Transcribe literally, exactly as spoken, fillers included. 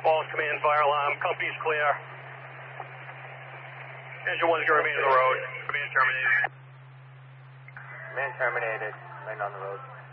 Falls command, fire alarm. Company's clear. Engine one's going to remain on the road. Command terminated. Command terminated. Remain on the road.